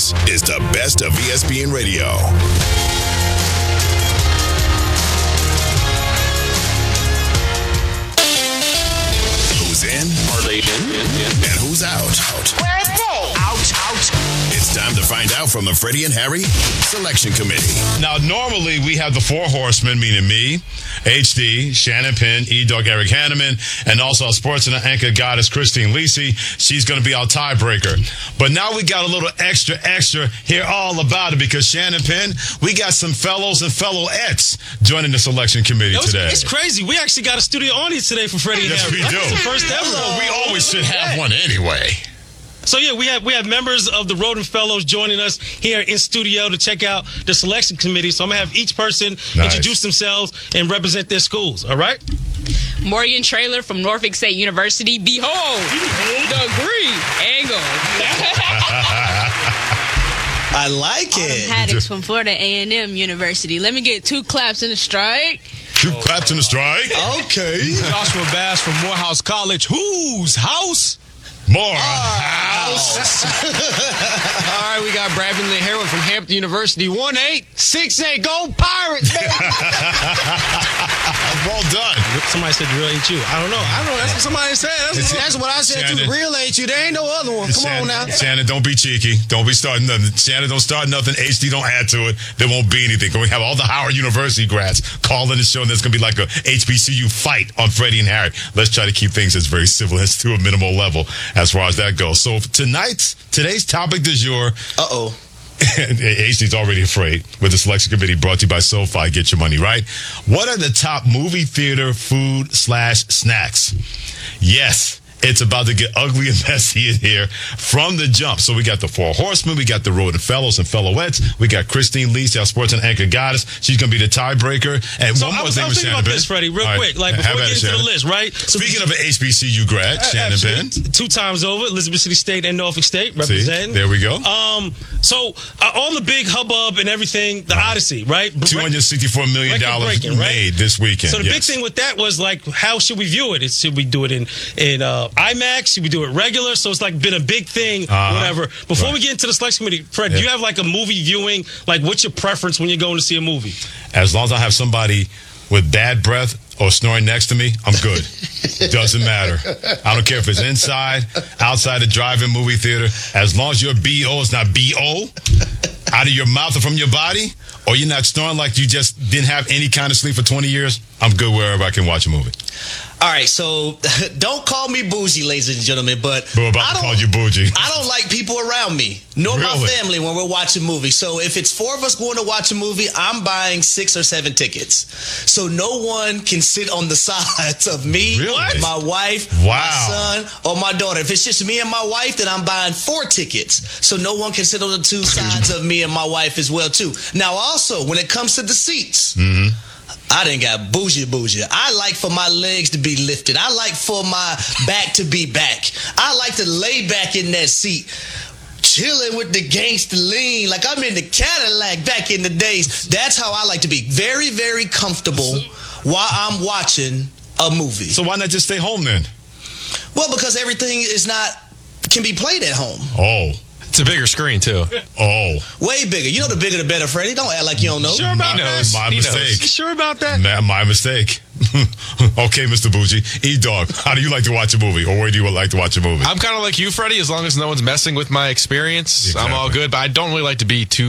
This is the best of ESPN Radio. Who's in? Are they in? And who's out? Where are they? Out. It's time to find out from the Freddie and Harry Selection Committee. Now, normally we have the four horsemen, meaning me, HD, Shannon Penn, E-Dog, Eric Hanneman, and also our sports and anchor goddess, Christine Lisi. She's going to be our tiebreaker. But now we got a little extra, hear all about it, because Shannon Penn, we got some fellows and fellowettes joining the selection committee today. It's crazy. We actually got a studio audience today for Freddie and Yes, Harry. we do. It's the first ever. Well, we always should have one anyway. So yeah, we have members of the Roden Fellows joining us here in studio to check out the selection committee. So I'm gonna have each person introduce themselves and represent their schools. All right. Morgan Traylor from Norfolk State University. Behold the green angle. I like it. Haddix from Florida A&M University. Let me get 2 claps in the strike. 2 claps in the strike. Okay. Joshua Bass from Morehouse College. Whose house? More house. All right, we got Bradley Harewood from Hampton University. 1-8-6-8. Go Pirates! Well done. Somebody said real ain't you. I don't know. That's what somebody said. That's what I said, Shannon. too. Real ain't you. There ain't no other one. Come on now. Shannon, don't be cheeky. Don't be starting nothing. Shannon, don't start nothing. HD, don't add to it. There won't be anything. We have all the Howard University grads calling the show, and there's going to be like a HBCU fight on Freddie and Harry. Let's try to keep things as very civil as to a minimal level as far as that goes. So today's topic du jour. HD's already afraid with the selection committee brought to you by SoFi. Get your money right. What are the top movie theater food / snacks? Yes. It's about to get ugly and messy in here from the jump. So we got the four horsemen. We got the Roden Fellows and fellowettes. We got Christine Lisi, our sports and anchor goddess. She's going to be the tiebreaker. And So one I more was thing with thinking Shannon about Penn. this, Freddie, real All right. quick. Like before we Have get at it, into the Shannon. list, right? So Speaking of an HBCU grad, Shannon Penn. 2 times over, Elizabeth City State and Norfolk State See, representing. there we go. So on the big hubbub and everything, the Odyssey, right? $264 million Record-breaking, right? made this weekend. So the big thing with that was like, how should we view it? Should we do it in IMAX? Should we do it regular? So it's like been a big thing, whatever. Before we get into the selection committee, Fred, do you have like a movie viewing? Like, what's your preference when you're going to see a movie? As long as I have somebody with bad breath or snoring next to me, I'm good. Doesn't matter. I don't care if it's inside, outside the drive-in movie theater. As long as your BO is not BO, out of your mouth or from your body, or you're not snoring like you just didn't have any kind of sleep for 20 years, I'm good wherever I can watch a movie. All right, so don't call me bougie, ladies and gentlemen, but We're about to call you bougie. I don't like people around me, nor my Really? family when we're watching movies. So if it's 4 of us going to watch a movie, I'm buying 6 or 7 tickets. So no one can sit on the sides of me, Really? my wife, Wow. my son, or my daughter. If it's just me and my wife, then I'm buying 4 tickets. So no one can sit on the 2 sides of me and my wife as well, too. Now, also, when it comes to the seats, I done got bougie. I like for my legs to be lifted. I like for my back to be back. I like to lay back in that seat, chilling with the gangster lean, like I'm in the Cadillac back in the days. That's how I like to be. Very, very comfortable while I'm watching a movie. So why not just stay home then? Well, because everything can be played at home. Oh. It's a bigger screen, too. Oh. Way bigger. You know, the bigger the better, Freddie. Don't act like you don't know. Sure about that? My He knows. mistake. You sure about that? My mistake. Okay, Mr. Bougie. E-Dog, how do you like to watch a movie? Or where do you like to watch a movie? I'm kind of like you, Freddie. As long as no one's messing with my experience, I'm all Exactly. good. But I don't really like to be too